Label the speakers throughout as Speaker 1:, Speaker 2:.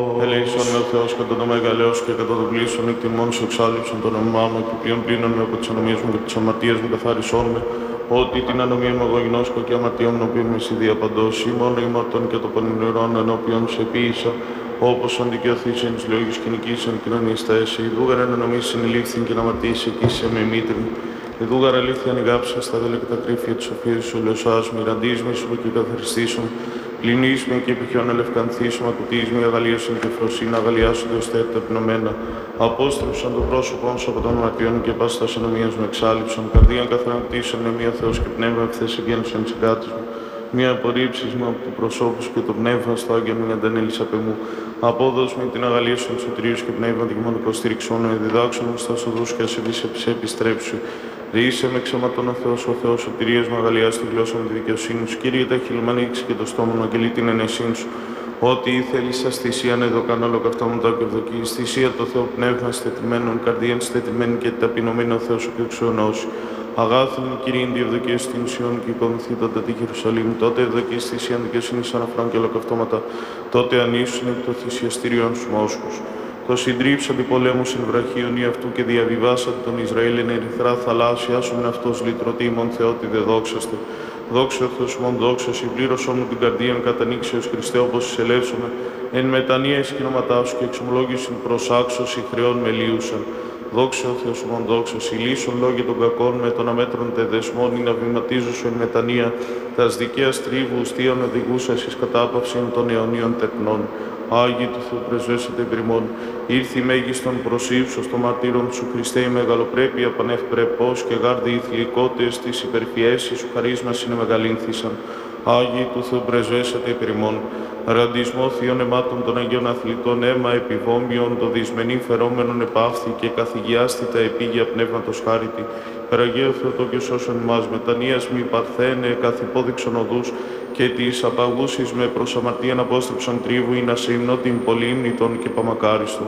Speaker 1: Ελέησον με ο Θεός κατά το μεγαλέος και κατά το πλήσον εκτιμών σου εξάλληψον τον όνομά μου, επιπλέον πλήνων με από τις ανομίες μου και τις αμαρτίες μου καθάρισόν με, ότι την ανομία μου εγώ γινώσκω και αμαρτίων οποίων με εσύ διαπαντός, ή μόνο ημαρτών και το πανηνερών ενώπιον σε ποίησα, όπως αντικειωθήσεν της λόγης και νικήσεν κοινωνείς τα έσαι, ηδούγαρ εν ενομής συνελήφθην και να αμαρτήσει εκείσαι με μήτρην, ηδούγαρ αλήθεια ανηγάψα στα δέλεκτα κρύφια της σοφίας σου, λεωσάς μη ραντίσμη και καθαριστήσουν. Πληνίσμε και επιχειών ελευκανθίσουμε, ακουτίσμε, αγαλίασον και φροσίνα, αγαλιάσονται ώστε ταπεινωμένα. Απόστρεψαν το πρόσωπον σου από των αμαρτιών και πας τα συνομίας μου εξάλληψαν. Καρδίαν καθαρακτήσεων με μία Θεός και πνεύμα ευθές εγγένουσαν της εγκάτης μου. Μία απορρίψεις μου από του προσώπου σου και το πνεύμα στο άγγελ μου αντανέλης απ' εμού. Απόδοσ' με την αγαλίασον του σωτηρίου και πνεύμα την μονικό στήριξον, διδάξον μου στα οδούς και ασεβείς επιστρέψου. Ρίησε με ξεματών ο Θεός σωτηρίας μου, αγαλιάς τη γλώσσα μου τη δικαιοσύνη σου. Κύριε, τα χείλη μου ανοίξει και το στόμα μου αγγελεί την ενεσύνη σου. Ό,τι ήθελες σας θυσίαν εδώ κάνω ολοκαυτά μου τα και ευδοκείς. Θυσία το Θεό πνεύμα στετημένον, καρδίαν στετημένη και ταπεινωμένη ο Θεός ο εξουενώσει. Αγάθην Κύριε, τη ευδοκία στην Σιών και οικονθεί τότε τη Ιερουσαλήμ. Τότε ευδοκείς θυσίαν δικαιοσύνη σαν αφράν και ολοκαυτώματα. Τότε ανήσουν εκ το θυσιαστήριον σου μόσχους. Το συντρίψατε πολέμου εν βραχίων ή αυτού και διαβιβάσατε τον Ισραήλ εν ερυθρά θαλάσσια, άσομεν αυτός λυτρωτήμων Θεότι δε δόξαστε. Δόξε ο Θεός μον δόξα, συμπλήρωσόν μου την καρδίαν κατανοίξεως Χριστέ όπως εισελεύσομαι, εν μετανία εις κοινόματά σου και εξομολόγησιν προς άξωση χρεών μελίουσαν. Δόξε ο Θεός μον δόξα, συλλήσον λόγια των κακών με των αμέτρων τε δεσμών, ή να βηματίζω σου εν μετανία, τας δικαίας τρίβου ουστίων οδηγούσας εις κατάπαυσιν των αιωνίων τεκνών. Άγιοι του Θεού πρεσβέσατε επρημών, ήρθη μέγιστον προς ύψος των μαρτύρων σου Χριστέ η μεγαλοπρέπεια πανευπρεπώς και γάρδι οι θηλυκότητες της υπερφιέσης σου χαρίσμας είναι μεγαλύνθησαν. Άγιοι του Θεού πρεσβέσατε επρημών, ραντισμό θείων αιμάτων των Αγίων Αθλητών, αίμα επιβόμιων, το δυσμενή φερόμενον επάφθη και καθηγιάστη τα επίγεια πνεύματος χάριτη. Περαγαίο Θεοτό και σώσον ημάς, μετανοίας μη παρθένε, καθ' υπόδειξον οδούς, και της απαγούσης με προς αμαρτίαν απόστρεψον τρίβου, ή να σε υμνώ την πολύμνητον και παμακάριστον.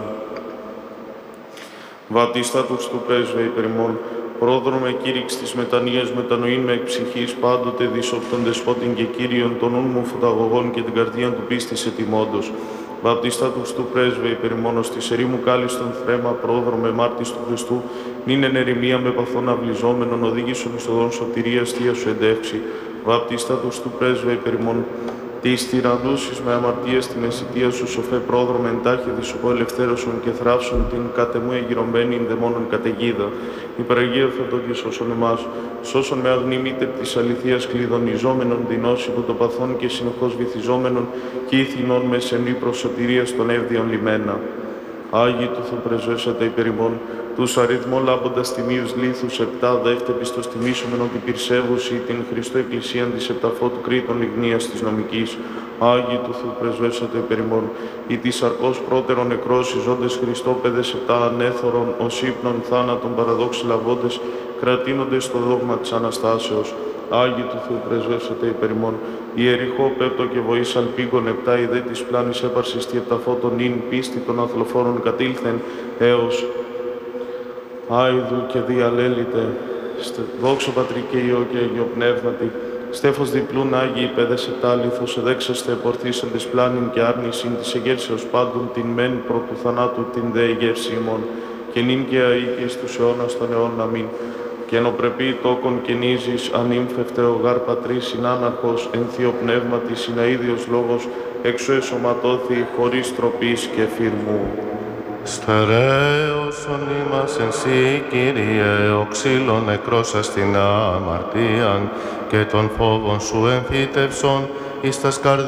Speaker 1: Βαπτιστάτους του πρέσβε υπερημών, πρόδρομε κήρυξ της μετανοίας μετανοήν με εκ ψυχής, πάντοτε δισόπτον δεσπότην και Κύριον, τον νουν μου φωταγωγών και την καρδίαν του πίστης ετοιμόντος. Βαπτιστάτους του πρέσβε υπερημόνος, της ερήμου κάλιστον θρέμα, πρόδρομε μάρτης του Χριστού, μην εν ερημία με παθών αυλιζόμενον, οδήγησον εις οδόν σωτηρίας θεία σου εντεύξη. Βαπτιστάτους του πρέσβε υπερημών, της τυραννούσης με αμαρτίας την αισθητία σου σοφέ πρόδρομε εντάχει δισοπό ελευθέρωσον και θράψον την κατεμού εγυρωμένη δαιμόνων καταιγίδα. Υπεραγία Θεοτό και σώσον εμάς, σώσον με αγνή μήτερ της αληθείας κλειδονιζόμενων δεινώσιμου των παθών και συνεχώς βυθιζόμενων και ηθινών με σενή προς σωτηρία στον εύδιον λιμένα. Άγιοι του Θεού πρεσβέσατε υπερημών, τους αριθμό λάμποντας τιμίους λίθους επτά δέχτε πιστος τιμήσομεν ότι πυρσεύουσι την Χριστό Εκκλησίαν της επταφώτου κρήτων λιγνίας της νομικής. Άγιοι του Θεού πρεσβέσατε υπερημών, ή της αρκός πρώτερον νεκρός ζώντες Χριστόπαιδες επτά ανέθωρον ως ύπνον θάνατον παραδόξη λαβώντες κρατείνοντες στο δόγμα της Αναστάσεως. Άγιοι του Θεού πρεσβεύσατε υπερημών, ιεριχώ πέπτο και βοής αλπίγων επτά ιδέ της πλάνης έπαρσης τη επταφώτων νυν πίστη των αθλοφόρων κατήλθεν έως άιδου και διαλέλητε, δόξο Πατρί και Υιό και Αγίο Πνεύματι, στέφος διπλούν Άγιοι παιδες επτάληθος, εδέξαστε επορθήσαντες πλάνην και άρνησιν της εγέρσεως πάντων την μεν προ του θανάτου την δε εγέρση ημών, και νυν και αεί και εις τους αιώνας των αιώνων αμήν. Και ενωπρεπή τόκον και νίζεις ανήμφευτε ο γάρ Πατρίς συνάναρχος, εν θείο πνεύματι συναίδιος λόγος, εξω εσωματώθη χωρίς τροπής και φυρμού.
Speaker 2: Στερέωσον ημάς εν σύ, Κύριε, ο ξύλων νεκρός στην αμαρτίαν και των φόβων σου εμφύτευσον εις τας καρδιάς